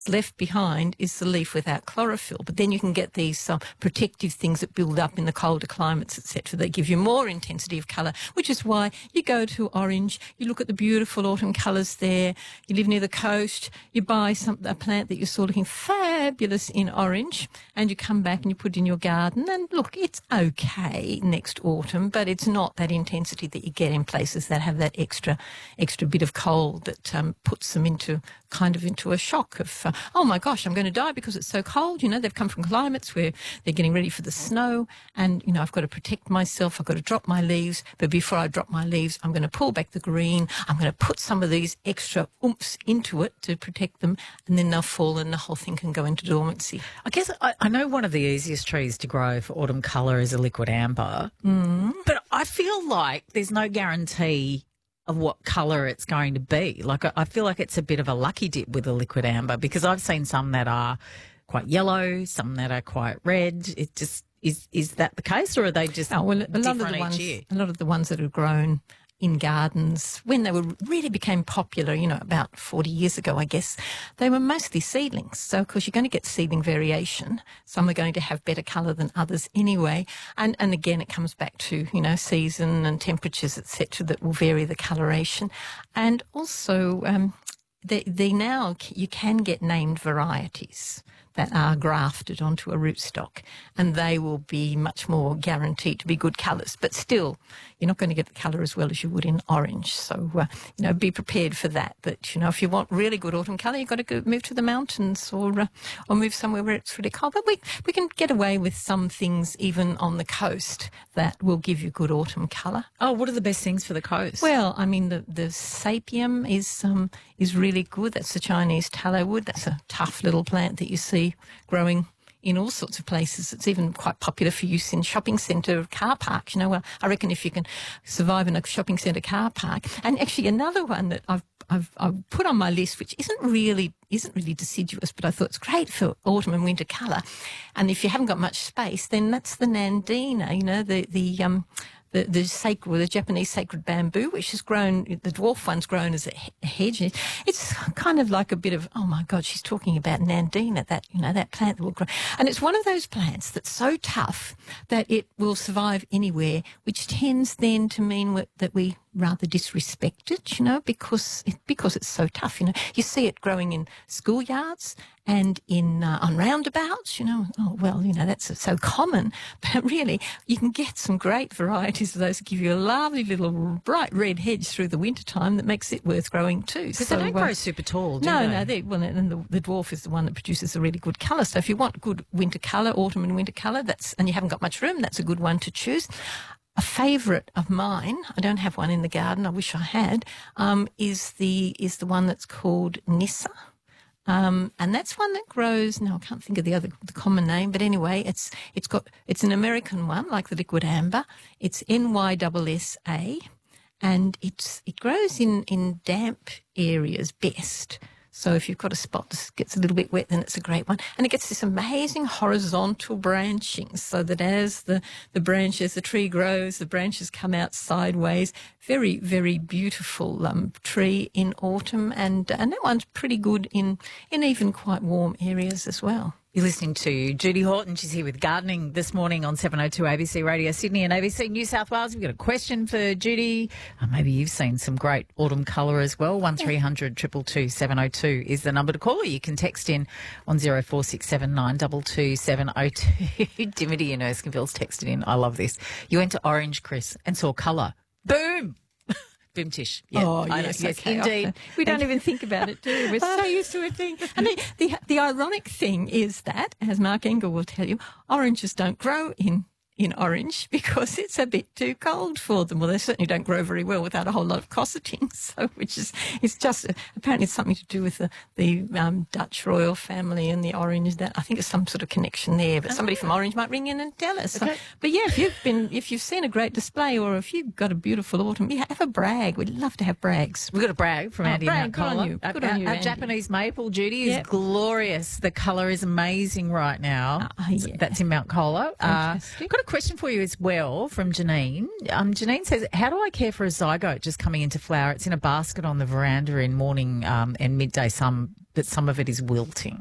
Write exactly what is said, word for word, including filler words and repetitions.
left behind is the leaf without chlorophyll. But then you can get these uh, protective things that build up in the colder climates, et cetera, that give you more intensity of colour, which is why you go to Orange, you look at the beautiful autumn colours there, you live near the coast, you buy some a plant that you saw looking fabulous in orange, and you come back and you put it in your garden, and look, it's okay next autumn, but it's not that intensity that you get in places that have that extra extra bit of cold that um, puts them into kind of into a shock of, uh, oh my gosh, I'm going to die because it's so cold. You know, they've come from climates where they're getting ready for the snow, and, you know, I've got to protect myself. I've got to drop my leaves. But before I drop my leaves, I'm going to pull back the green. I'm going to put some of these extra oomph into it to protect them, and then they'll fall and the whole thing can go into dormancy. I guess I, I know one of the easiest trees to grow for autumn colour is a liquid amber, Mm. but I feel like there's no guarantee of what colour it's going to be. Like, I, I feel like it's a bit of a lucky dip with a liquid amber, because I've seen some that are quite yellow, some that are quite red. It just is. Is that the case, or are they just Oh, well, a lot of different the each ones, year? a lot of the ones that are grown in gardens, when they were really became popular, you know, about forty years ago, I guess, they were mostly seedlings. So, of course, you're going to get seedling variation. Some are going to have better colour than others anyway. And, and again, it comes back to, you know, season and temperatures, et cetera, that will vary the coloration. And also, um, they, they now, you can get named varieties that are grafted onto a rootstock, and they will be much more guaranteed to be good colours. But still, you're not going to get the colour as well as you would in orange. So, uh, you know, be prepared for that. But, you know, if you want really good autumn colour, you've got to go move to the mountains or uh, or move somewhere where it's really cold. But we, we can get away with some things even on the coast that will give you good autumn colour. Oh, what are the best things for the coast? Well, I mean, the, the sapium is um, is really good. That's the Chinese tallow wood. That's a tough little plant that you see growing in all sorts of places. It's even quite popular for use in shopping centre car parks. You know, well, I reckon if you can survive in a shopping centre car park. And actually another one that I've I've, I've put on my list, which isn't really isn't really deciduous, but I thought it's great for autumn and winter colour. And if you haven't got much space, then that's the Nandina. You know, the the um. The, the sacred, the Japanese sacred bamboo, which has grown, the dwarf one's grown as a hedge. It's kind of like a bit of, oh my God, she's talking about Nandina, that, you know, that plant that will grow. And it's one of those plants that's so tough that it will survive anywhere, which tends then to mean that we rather disrespect it, you know, because it, because it's so tough. You know, you see it growing in schoolyards and in uh, on roundabouts. You know, oh well, you know, that's so common. But really, you can get some great varieties of those that give you a lovely little bright red hedge through the winter time that makes it worth growing too. Because So, they don't uh, grow super tall, do no, they? no, they, well, and the, the dwarf is the one that produces a really good colour. So if you want good winter colour, autumn and winter colour, that's and you haven't got much room, that's a good one to choose. A favourite of mine, I don't have one in the garden, I wish I had, um, is the is the one that's called Nissa. Um, and that's one that grows, no, I can't think of the other, the common name, but anyway, it's it's got, it's an American one, like the liquid amber. It's N Y S S A, and it's, it grows in, in damp areas best. So if you've got a spot that gets a little bit wet, then it's a great one. And it gets this amazing horizontal branching, so that as the, the branches, the tree grows, the branches come out sideways. Very, very beautiful um, tree in autumn. And, and that one's pretty good in, in even quite warm areas as well. You're listening to Judy Horton. She's here with gardening this morning on seven oh two A B C Radio Sydney and A B C New South Wales. We've got a question for Judy. Uh, maybe you've seen some great autumn colour as well. one three hundred two two two seven oh two is the number to call. You can text in on zero four six seven nine two two seven oh two. Dimity in Erskineville's texted in. I love this. You went to Orange, Chris, and saw colour. Boom! Boom tish. Yeah, oh, I yes, know. Yes, okay. indeed. We don't even think about it, do we? We're so used to it being... And the, the, the ironic thing is that, as Mark Engel will tell you, oranges don't grow in in orange because it's a bit too cold for them. Well, they certainly don't grow very well without a whole lot of cosseting, so which is it's just apparently it's something to do with the the um, Dutch royal family and the orange. That I think it's some sort of connection there. But somebody from Orange might ring in and tell us. Okay. So, but yeah, if you've been if you've seen a great display or if you've got a beautiful autumn, yeah, have a brag. We'd love to have brags. We've got a brag from Oh, Andy brag, Mount good on Cola. you. Our, Good on you, our Andy. Japanese maple, Judy, is Yep. glorious. The colour is amazing right now. Ah, yeah. That's in Mount Cola. Uh, Fantastic. got a question for you as well from Janine. Um, Janine says, how do I care for a zygote just coming into flower? It's in a basket on the veranda in morning um, and midday sun, but some of it is wilting.